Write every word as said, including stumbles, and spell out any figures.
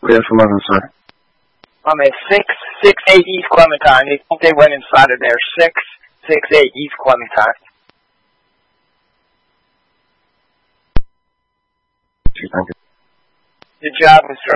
Where's eleven, sir? I'm at six six eight East Clementine. They think they went inside of there. six six eight East Clementine. Thank you. Good job, Mister